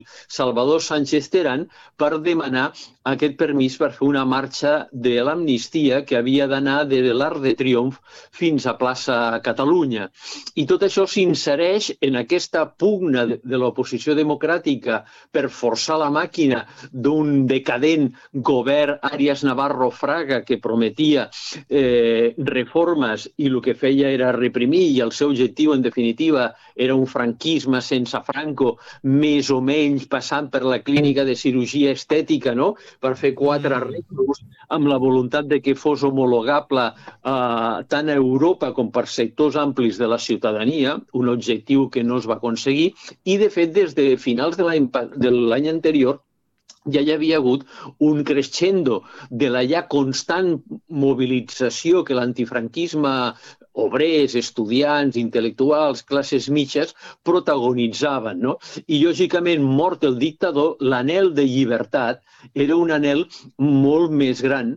Salvador Sánchez Terán per demanar aquest permís per fer una marxa de l'amnistia que havia d'anar de l'Arc de Triomf fins a plaça Catalunya. I tot això s'insereix en aquesta pugna de l'oposició democràtica per forçar la màquina d'un decadent govern Arias Navarro Fraga que prometia reformes i el que feia era reprimir i el seu objectiu, en definitiva, era un franquisme sense Franco, més o menys passant per la clínica de cirurgia estètica, no?, per fer 4 arreglos amb la voluntat de que fos homologable tant a Europa com per sectors amplis de la ciutadania, un objectiu que no es va aconseguir, i de fet des de finals de l'any anterior ja hi havia hagut un crescendo de la ja constant mobilització que l'antifranquisme, obrers, estudiants, intel·lectuals, classes mitges, protagonitzaven, no? I, lògicament, mort el dictador, l'anhel de llibertat era un anhel molt més gran.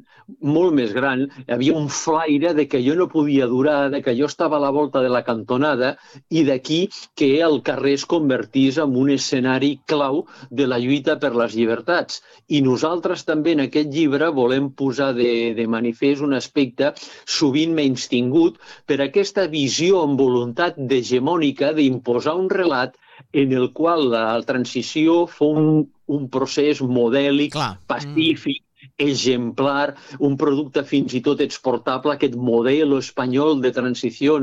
Hi havia un flaire de que allò no podia durar, de que allò estava a la volta de la cantonada i d'aquí que el carrer es convertís en un escenari clau de la lluita per les llibertats. I nosaltres també en aquest llibre volem posar de manifest un aspecte sovint menystingut per aquesta visió amb voluntat hegemònica d'imposar un relat en el qual la transició fou un procés modèlic, pacífic, exemplar, un producte fins i tot exportable, aquest model espanyol de transició,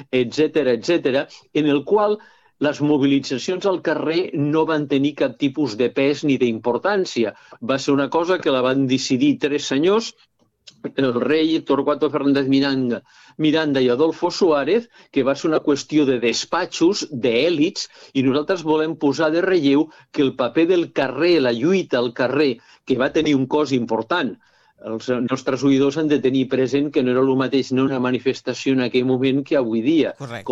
etc., en el qual les mobilitzacions al carrer no van tenir cap tipus de pes ni d'importància. Va ser una cosa que la van decidir 3 senyors, el rei Torquato Fernández Miranda i Adolfo Suárez, que va ser una qüestió de despatxos, d'èlits, i nosaltres volem posar de relleu que el paper del carrer, la lluita al carrer, que va tenir un cos important. Els nostres oïdors han de tenir present que no era el mateix una manifestació en aquell moment que avui dia.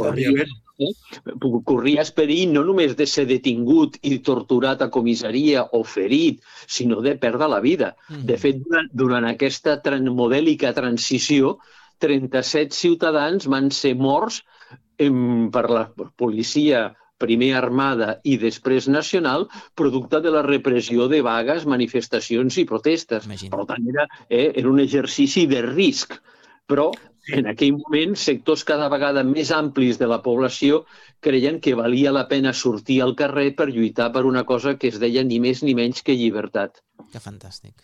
Corries perill no només de ser detingut i torturat a comissaria o ferit, sinó de perdre la vida. De fet, durant aquesta modèlica transició, 37 ciutadans van ser morts per la policia primer armada i després nacional, producte de la repressió de vagues, manifestacions i protestes. Per tant, era un exercici de risc. Però en aquell moment, sectors cada vegada més amplis de la població creien que valia la pena sortir al carrer per lluitar per una cosa que es deia ni més ni menys que llibertat. Que fantàstic.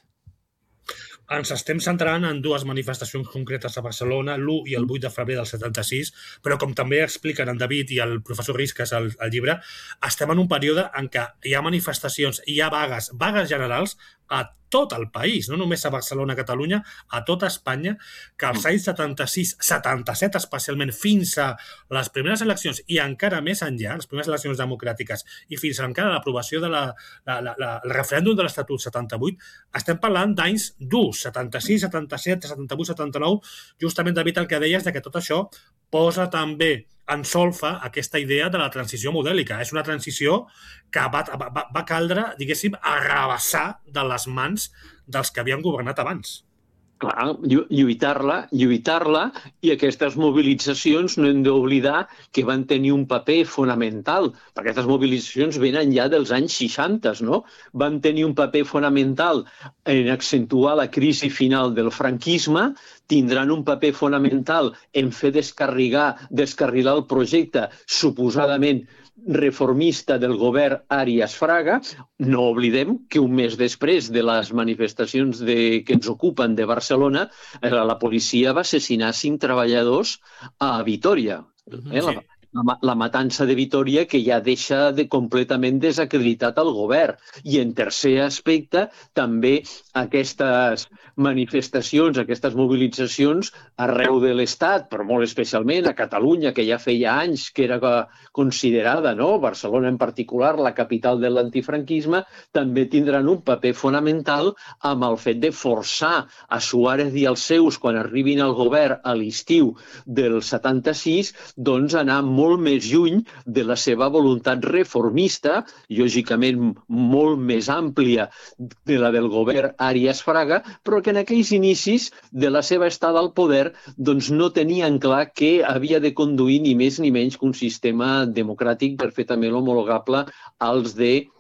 Ens estem centrant en 2 manifestacions concretes a Barcelona, l'1 i el 8 de febrer del 76, però com també expliquen en David i el professor Riscas al llibre, estem en un període en què hi ha manifestacions, hi ha vagues generals a tot el país, no només a Barcelona, Catalunya, a tota Espanya, que als anys 76, 77 especialment, fins a les primeres eleccions i encara més enllà, les primeres eleccions democràtiques i fins a encara l'aprovació del referèndum de l'Estatut 78, estem parlant d'anys durs, 76, 77, 78, 79, justament, David, el que deies de que tot això posa també en solfa aquesta idea de la transició modèlica. És una transició que va caldre, diguéssim, arrabassar de les mans dels que havien governat abans. Clar, lluitar-la, i aquestes mobilitzacions no hem d'oblidar que van tenir un paper fonamental, perquè aquestes mobilitzacions venen ja dels anys 60, no? Van tenir un paper fonamental en accentuar la crisi final del franquisme, tindran un paper fonamental en fer descarrilar el projecte suposadament reformista del govern Arias Fraga. No oblidem que un mes després de les manifestacions que ens ocupen de Barcelona, la policia va assassinar 5 treballadors a Vitòria. La matança de Vitòria, que ja deixa completament desacreditat el govern. I en tercer aspecte, també aquestes manifestacions, aquestes mobilitzacions arreu de l'Estat, però molt especialment a Catalunya, que ja feia anys que era considerada, no? Barcelona en particular, la capital de l'antifranquisme, també tindran un paper fonamental amb el fet de forçar a Suárez i els seus, quan arribin al govern a l'estiu del 76, doncs anar molt més lluny de la seva voluntat reformista, lògicament molt més àmplia de la del govern Arias Fraga, però que en aquells inicis de la seva estada al poder doncs no tenien clar que havia de conduir ni més ni menys que un sistema democràtic per fer també l'homologable als de